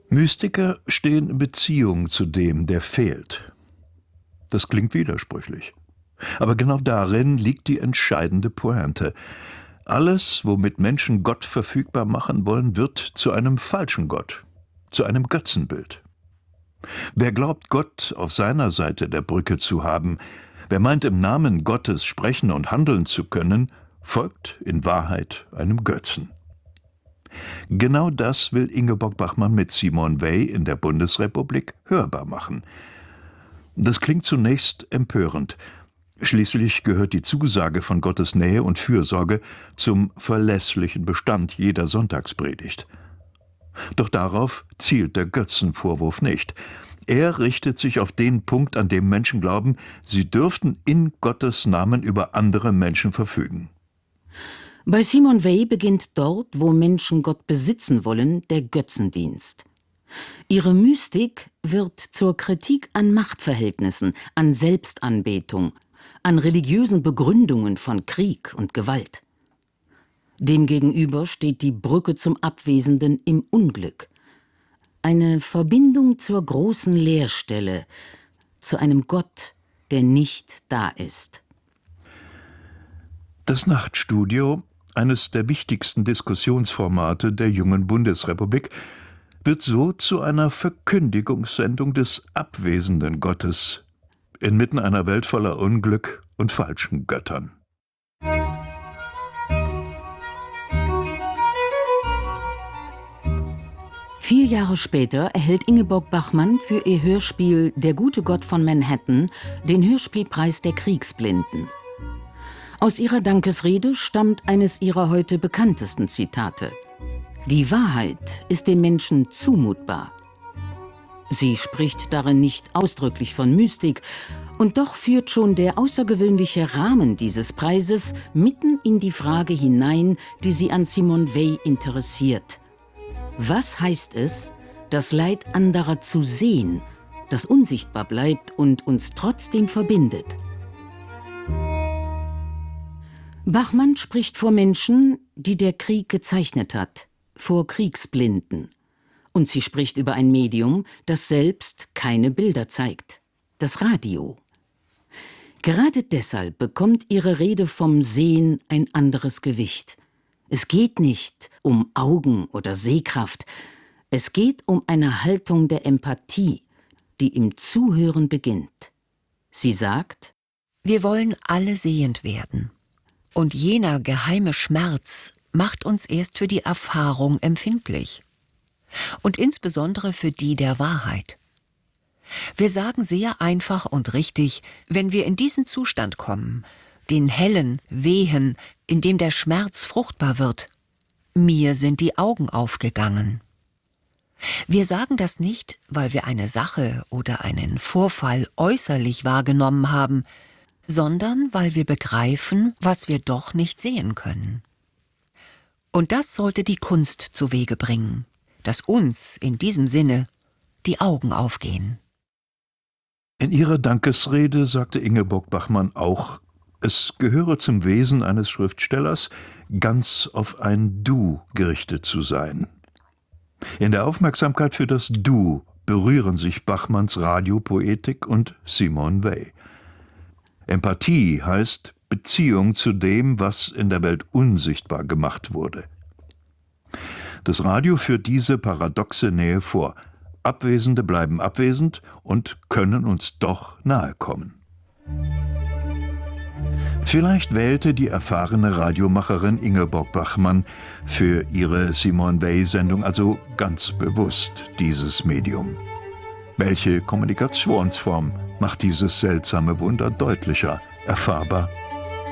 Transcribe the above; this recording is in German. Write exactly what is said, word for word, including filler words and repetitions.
Mystiker stehen in Beziehung zu dem, der fehlt. Das klingt widersprüchlich. Aber genau darin liegt die entscheidende Pointe. Alles, womit Menschen Gott verfügbar machen wollen, wird zu einem falschen Gott, zu einem Götzenbild. Wer glaubt, Gott auf seiner Seite der Brücke zu haben, wer meint, im Namen Gottes sprechen und handeln zu können, folgt in Wahrheit einem Götzen. Genau das will Ingeborg Bachmann mit Simone Weil in der Bundesrepublik hörbar machen. Das klingt zunächst empörend. Schließlich gehört die Zusage von Gottes Nähe und Fürsorge zum verlässlichen Bestand jeder Sonntagspredigt. Doch darauf zielt der Götzenvorwurf nicht. Er richtet sich auf den Punkt, an dem Menschen glauben, sie dürften in Gottes Namen über andere Menschen verfügen. Bei Simone Weil beginnt dort, wo Menschen Gott besitzen wollen, der Götzendienst. Ihre Mystik wird zur Kritik an Machtverhältnissen, an Selbstanbetung, an religiösen Begründungen von Krieg und Gewalt. Demgegenüber steht die Brücke zum Abwesenden im Unglück. Eine Verbindung zur großen Leerstelle, zu einem Gott, der nicht da ist. Das Nachtstudio, eines der wichtigsten Diskussionsformate der jungen Bundesrepublik, wird so zu einer Verkündigungssendung des abwesenden Gottes inmitten einer Welt voller Unglück und falschen Göttern. Vier Jahre später erhält Ingeborg Bachmann für ihr Hörspiel »Der gute Gott von Manhattan« den Hörspielpreis der Kriegsblinden. Aus ihrer Dankesrede stammt eines ihrer heute bekanntesten Zitate: »Die Wahrheit ist dem Menschen zumutbar.« Sie spricht darin nicht ausdrücklich von Mystik, und doch führt schon der außergewöhnliche Rahmen dieses Preises mitten in die Frage hinein, die sie an Simone Weil interessiert. Was heißt es, das Leid anderer zu sehen, das unsichtbar bleibt und uns trotzdem verbindet? Bachmann spricht vor Menschen, die der Krieg gezeichnet hat, vor Kriegsblinden. Und sie spricht über ein Medium, das selbst keine Bilder zeigt, das Radio. Gerade deshalb bekommt ihre Rede vom Sehen ein anderes Gewicht. Es geht nicht um Augen oder Sehkraft, es geht um eine Haltung der Empathie, die im Zuhören beginnt. Sie sagt: Wir wollen alle sehend werden. Und jener geheime Schmerz macht uns erst für die Erfahrung empfindlich. Und insbesondere für die der Wahrheit. Wir sagen sehr einfach und richtig, wenn wir in diesen Zustand kommen, den hellen Wehen, in dem der Schmerz fruchtbar wird: Mir sind die Augen aufgegangen. Wir sagen das nicht, weil wir eine Sache oder einen Vorfall äußerlich wahrgenommen haben, sondern weil wir begreifen, was wir doch nicht sehen können. Und das sollte die Kunst zu Wege bringen, dass uns in diesem Sinne die Augen aufgehen. In ihrer Dankesrede sagte Ingeborg Bachmann auch, es gehöre zum Wesen eines Schriftstellers, ganz auf ein Du gerichtet zu sein. In der Aufmerksamkeit für das Du berühren sich Bachmanns Radiopoetik und Simone Weil. Empathie heißt Beziehung zu dem, was in der Welt unsichtbar gemacht wurde. Das Radio führt diese paradoxe Nähe vor. Abwesende bleiben abwesend und können uns doch nahe kommen. Vielleicht wählte die erfahrene Radiomacherin Ingeborg Bachmann für ihre Simone Weil-Sendung also ganz bewusst dieses Medium. Welche Kommunikationsform macht dieses seltsame Wunder deutlicher, erfahrbar